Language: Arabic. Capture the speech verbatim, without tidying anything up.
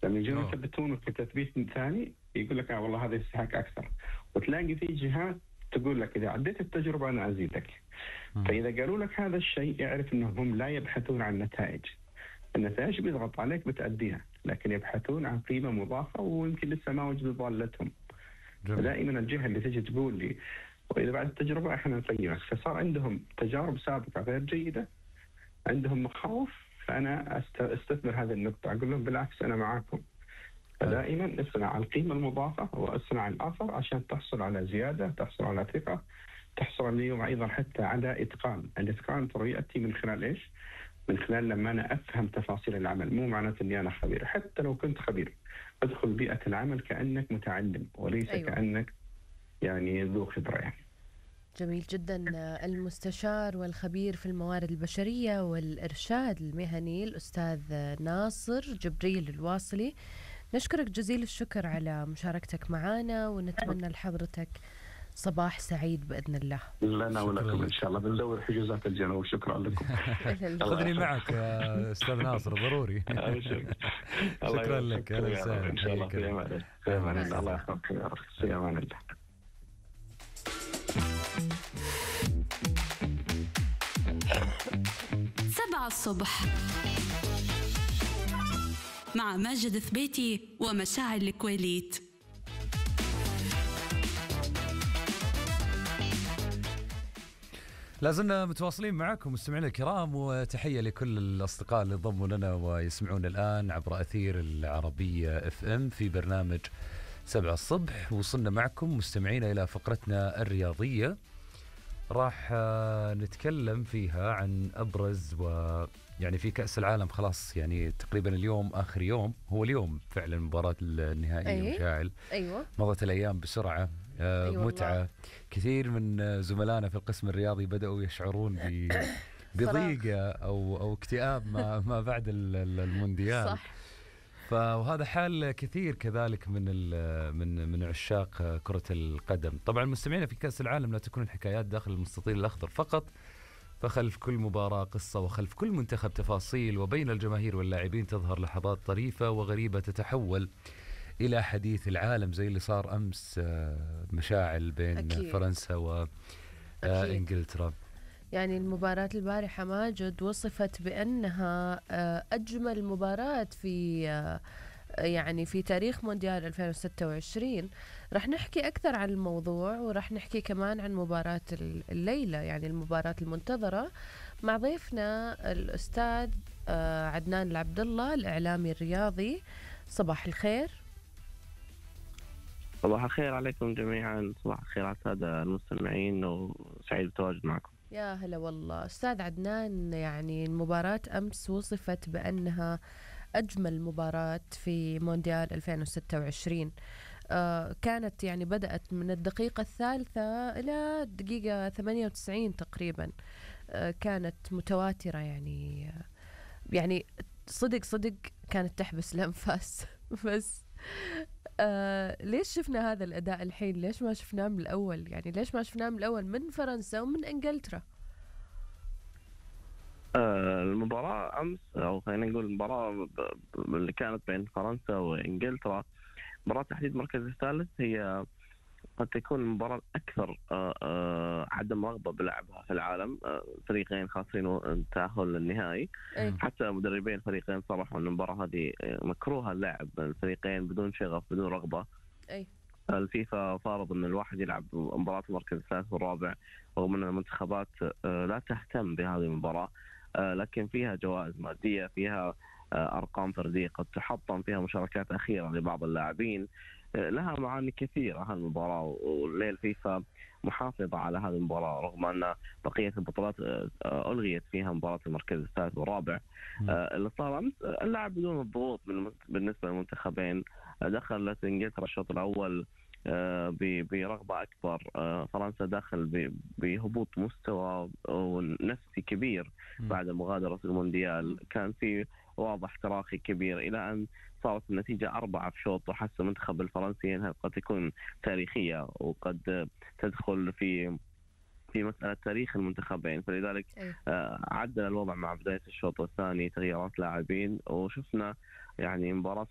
لما يجون أوه. يثبتونه في تثبيت ثاني يقول لك آه والله هذا يستحق أكثر. وتلاقي في جهات تقول لك إذا عديت التجربة أنا أزيدك. مم. فإذا قالوا لك هذا الشيء اعرف أنهم لا يبحثون عن نتائج. النتائج بيضغط عليك بتأديها، لكن يبحثون عن قيمة مضافة ويمكن لسه ما وجدوا ضالتهم. دائما الجهة اللي تجي تقول لي وإذا بعد التجربة إحنا نقيمك، فصار عندهم تجارب سابقة غير جيدة، عندهم مخاوف، فأنا أستثمر هذه النقطة، أقول لهم بالعكس أنا معاكم. فدائما اصنع القيمة المضافة واصنع الأثر عشان تحصل على زيادة، تحصل على ثقة، تحصل اليوم أيضا حتى على إتقان. الإتقان ترى يأتي من خلال إيش؟ من خلال لما أنا أفهم تفاصيل العمل، مو معناته أني أنا خبير. حتى لو كنت خبير أدخل بيئة العمل كأنك متعلم وليس أيوة. كأنك يعني ذو خبرة يعني. جميل جدا. المستشار والخبير في الموارد البشرية والإرشاد المهني الأستاذ ناصر جبريل الواصلي، نشكرك جزيل الشكر على مشاركتك معنا، ونتمنى لحضرتك صباح سعيد بإذن الله. لنا ولكم إن شاء الله، بندور حجوزات الجنوب. شكرا لكم. خذني معك يا أستاذ ناصر ضروري. شكرا لك. أهلا وسهلا. إن شاء الله في أمان الله. الله يحفظك يا رب. في أمان الله. سبعة الصبح مع ماجد ثبيتي ومشاعل الكويليت. لازلنا متواصلين معكم مستمعينا الكرام، وتحية لكل الأصدقاء اللي انضموا لنا ويسمعون الآن عبر أثير العربية اف ام في برنامج سبعة الصبح. وصلنا معكم مستمعينا إلى فقرتنا الرياضية، راح نتكلم فيها عن أبرز و يعني في كأس العالم خلاص، يعني تقريبا اليوم آخر يوم، هو اليوم فعلا مباراة النهائية. أيه؟ مشاعل أيوة. مضت الأيام بسرعة. آه أيوة متعة والله. كثير من زملائنا في القسم الرياضي بدأوا يشعرون بضيقة أو أو اكتئاب ما ما بعد المونديال. صح. فهذا حال كثير كذلك من من من عشاق كرة القدم. طبعا مستمعينا في كأس العالم لا تكون الحكايات داخل المستطيل الأخضر فقط، فخلف كل مباراة قصة، وخلف كل منتخب تفاصيل، وبين الجماهير واللاعبين تظهر لحظات طريفة وغريبة تتحول إلى حديث العالم، زي اللي صار أمس مشاعل بين أكيد. فرنسا وإنجلترا. يعني المباراة البارحة ماجد وصفت بأنها أجمل مباراة في يعني في تاريخ مونديال ألفين وستة وعشرين. رح نحكي أكثر عن الموضوع، ورح نحكي كمان عن مباراة الليلة، يعني المباراة المنتظرة، مع ضيفنا الأستاذ عدنان العبد الله الإعلامي الرياضي. صباح الخير. صباح الخير عليكم جميعا. صباح الخير على السادة المستمعين، وسعيد بالتواجد معكم. يا هلا والله أستاذ عدنان. يعني المباراة أمس وصفت بأنها أجمل مباراة في مونديال ألفين وستة وعشرين. آه كانت يعني بدأت من الدقيقة الثالثة إلى الدقيقة ثمانية وتسعين تقريبا. آه كانت متواترة، يعني يعني صدق صدق كانت تحبس الأنفاس. بس آه ليش شفنا هذا الأداء الحين؟ ليش ما شفناه من الأول؟ يعني ليش ما شفناه من الأول من فرنسا ومن إنجلترا؟ آه المباراة أمس، أو خلينا نقول المباراة اللي كانت بين فرنسا وإنجلترا، مباراة تحديد مركز الثالث، هي قد تكون المباراة الأكثر آه آه عدم رغبة بلعبها في العالم. آه فريقين خاسرين التأهل للنهائي. أي. حتى مدربين الفريقين صرحوا أن المباراة هذه مكروهة اللعب، الفريقين بدون شغف بدون رغبة. أي. الفيفا فارض أن الواحد يلعب مباراة المركز الثالث والرابع، رغم أن المنتخبات آه لا تهتم بهذه المباراة، آه لكن فيها جوائز مادية، فيها آه أرقام فردية قد تحطم، فيها مشاركات أخيرة لبعض اللاعبين، آه لها معاني كثيرة هالمباراة. والليل فيفا محافظة على هذه المباراة رغم أن بقية البطولات آه ألغيت فيها مباراة المركز الثالث والرابع. آه اللي صار أمس اللعب بدون الضغوط بالنسبة للمنتخبين. آه دخلت إنجلترا الشوط الأول برغبة أكبر. فرنسا داخل بهبوط مستوى نفسي كبير بعد مغادرة المونديال، كان في واضح تراخي كبير إلى أن صارت النتيجة أربعة في شوط، وحس المنتخب الفرنسي أنها قد تكون تاريخية وقد تدخل في في مسألة تاريخ المنتخبين. فلذلك عدل الوضع مع بداية الشوط الثاني، تغييرات لاعبين، وشفنا يعني مباراة